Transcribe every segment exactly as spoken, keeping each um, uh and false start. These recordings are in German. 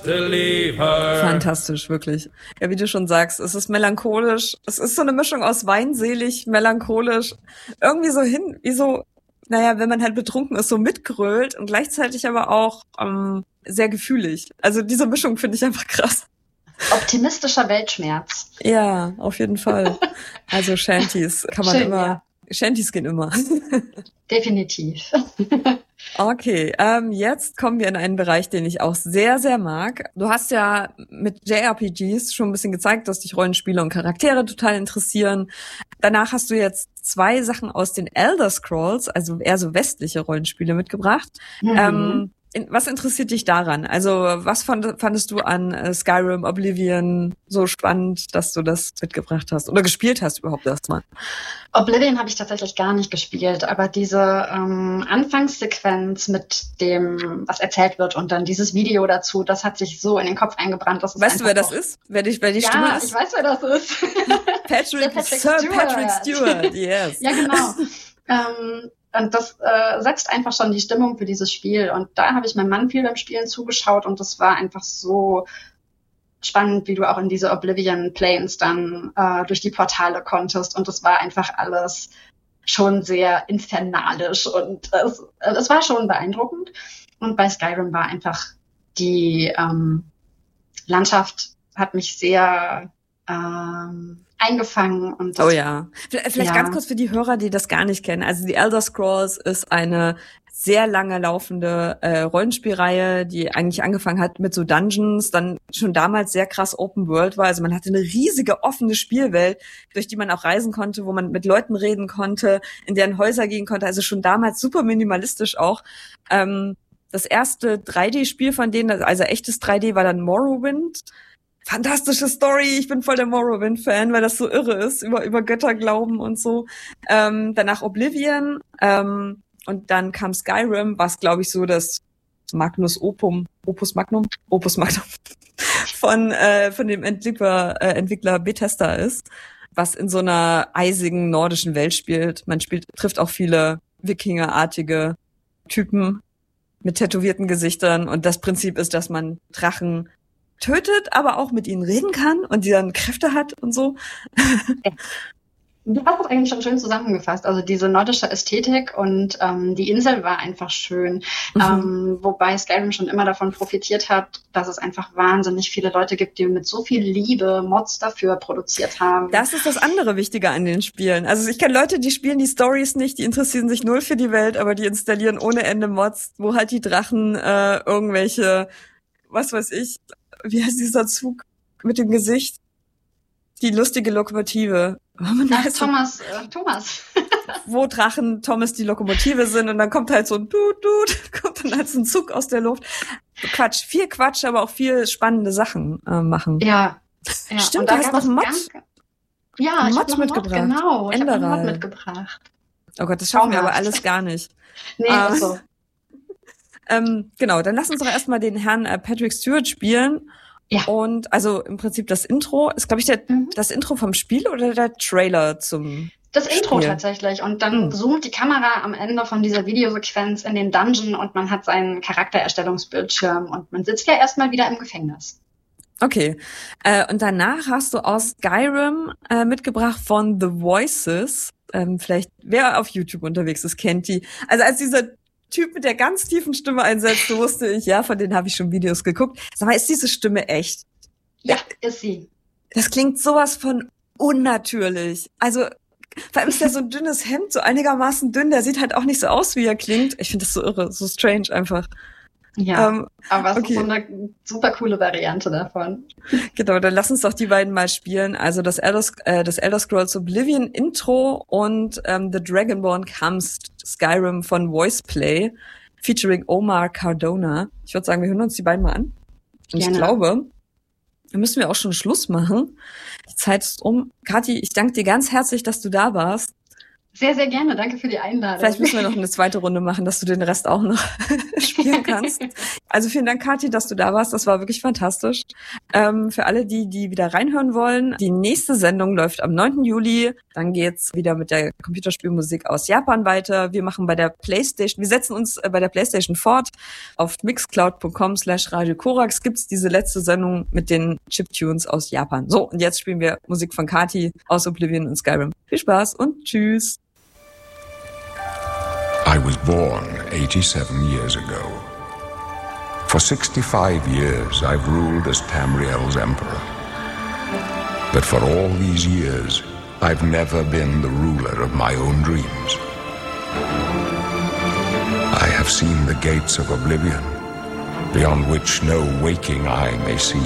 deliver. Fantastisch, wirklich. Ja, wie du schon sagst, es ist melancholisch. Es ist so eine Mischung aus weinselig, melancholisch. Irgendwie so hin, wie so, naja, wenn man halt betrunken ist, so mitgrölt und gleichzeitig aber auch ähm, sehr gefühlig. Also diese Mischung finde ich einfach krass. Optimistischer Weltschmerz. Ja, auf jeden Fall. Also Shanties kann man Schön, immer, ja. Shanties gehen immer. Definitiv. Okay, ähm, jetzt kommen wir in einen Bereich, den ich auch sehr, sehr mag. Du hast ja mit J R P Gs schon ein bisschen gezeigt, dass dich Rollenspiele und Charaktere total interessieren. Danach hast du jetzt zwei Sachen aus den Elder Scrolls, also eher so westliche Rollenspiele mitgebracht. Mhm. Ähm, in, was interessiert dich daran? Also was fand, fandest du an äh, Skyrim, Oblivion so spannend, dass du das mitgebracht hast oder gespielt hast überhaupt erstmal? Oblivion habe ich tatsächlich gar nicht gespielt, aber diese ähm, Anfangssequenz mit dem, was erzählt wird und dann dieses Video dazu, das hat sich so in den Kopf eingebrannt. Dass es weißt du, wer das doch... ist? Wer die, wer die ja, Stimme ist? Ja, ich weiß, wer das ist. Patrick, Patrick Sir Stewart. Patrick Stewart, yes. Ja, genau. ähm, und das äh, setzt einfach schon die Stimmung für dieses Spiel. Und da habe ich meinem Mann viel beim Spielen zugeschaut und das war einfach so spannend, wie du auch in diese Oblivion Plains dann äh, durch die Portale konntest. Und das war einfach alles schon sehr infernalisch und es, es war schon beeindruckend. Und bei Skyrim war einfach die ähm, Landschaft hat mich sehr ähm, eingefangen. Und das, oh ja. Vielleicht ja. ganz kurz für die Hörer, die das gar nicht kennen. Also die Elder Scrolls ist eine sehr lange laufende äh, Rollenspielreihe, die eigentlich angefangen hat mit so Dungeons, dann schon damals sehr krass Open World war. Also man hatte eine riesige offene Spielwelt, durch die man auch reisen konnte, wo man mit Leuten reden konnte, in deren Häuser gehen konnte. Also schon damals super minimalistisch auch. Ähm, das erste drei D-Spiel von denen, also echtes drei D, war dann Morrowind. Fantastische Story, ich bin voll der Morrowind-Fan, weil das so irre ist, über über Götterglauben und so. Ähm, danach Oblivion, ähm, und dann kam Skyrim, was, glaube ich, so das Magnus Opum, Opus Magnum, Opus Magnum von äh, von dem Entwickler äh, Entwickler Bethesda ist, was in so einer eisigen nordischen Welt spielt. Man spielt trifft auch viele Wikingerartige Typen mit tätowierten Gesichtern und das Prinzip ist, dass man Drachen tötet, aber auch mit ihnen reden kann und die dann Kräfte hat und so. Du hast das eigentlich schon schön zusammengefasst. Also diese nordische Ästhetik und ähm, die Insel war einfach schön. Mhm. Ähm, wobei Skyrim schon immer davon profitiert hat, dass es einfach wahnsinnig viele Leute gibt, die mit so viel Liebe Mods dafür produziert haben. Das ist das andere Wichtige an den Spielen. Also ich kenne Leute, die spielen die Storys nicht, die interessieren sich null für die Welt, aber die installieren ohne Ende Mods, wo halt die Drachen äh, irgendwelche, was weiß ich, wie heißt dieser Zug mit dem Gesicht? Die lustige Lokomotive. Ach, Thomas, äh, Thomas. Wo Drachen Thomas die Lokomotive sind und dann kommt halt so ein Dut, Dut, kommt dann halt so ein Zug aus der Luft. Quatsch, viel Quatsch, aber auch viel spannende Sachen äh, machen. Ja. ja. Stimmt, du hast noch einen Mod. Ganz, ja, ich Mod hab noch mitgebracht. Mod, genau. Ich Enderal. habe einen Mod mitgebracht. Oh Gott, das schaffen Thomas. wir aber alles gar nicht. Nee, äh, ist so. Ähm, genau, dann lass uns doch erstmal den Herrn äh, Patrick Stewart spielen. Ja. Und also im Prinzip das Intro, ist glaube ich der, mhm. das Intro vom Spiel oder der Trailer zum Das Intro Spiel? Tatsächlich. Und dann mhm. zoomt die Kamera am Ende von dieser Videosequenz in den Dungeon und man hat seinen Charaktererstellungsbildschirm und man sitzt ja erstmal wieder im Gefängnis. Okay. Äh, und danach hast du aus Skyrim äh, mitgebracht von The Voices. Ähm, vielleicht, wer auf YouTube unterwegs ist, kennt die. Also als dieser Typ mit der ganz tiefen Stimme einsetzte, wusste ich, ja, von denen habe ich schon Videos geguckt. Sag mal, ist diese Stimme echt? Ja, ist sie. Das klingt sowas von unnatürlich. Also, vor allem ist der so ein dünnes Hemd, so einigermaßen dünn. Der sieht halt auch nicht so aus, wie er klingt. Ich finde das so irre, so strange einfach. Ja, ähm, aber es okay. ist so eine super coole Variante davon. Genau, dann lass uns doch die beiden mal spielen. Also das Elder, äh, das Elder Scrolls Oblivion Intro und ähm, The Dragonborn Comes Skyrim von Voiceplay featuring Omar Cardona. Ich würde sagen, wir hören uns die beiden mal an. Und Gerne. Ich glaube, da müssen wir auch schon Schluss machen. Die Zeit ist um. Kathi, ich danke dir ganz herzlich, dass du da warst. Sehr, sehr gerne. Danke für die Einladung. Vielleicht müssen wir noch eine zweite Runde machen, dass du den Rest auch noch spielen kannst. Also vielen Dank, Kathi, dass du da warst. Das war wirklich fantastisch. Ähm, für alle, die, die wieder reinhören wollen, die nächste Sendung läuft am neunten Juli. Dann geht's wieder mit der Computerspielmusik aus Japan weiter. Wir machen bei der PlayStation, wir setzen uns bei der PlayStation fort. Auf mixcloud punkt com slash Radio Korax gibt's diese letzte Sendung mit den Chiptunes aus Japan. So, und jetzt spielen wir Musik von Kathi aus Oblivion und Skyrim. Viel Spaß und tschüss. I was born eighty-seven years ago. For sixty-five years I've ruled as Tamriel's emperor. But for all these years, I've never been the ruler of my own dreams. I have seen the gates of oblivion, beyond which no waking eye may see.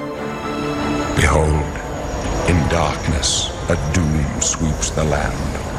Behold, in darkness a doom sweeps the land.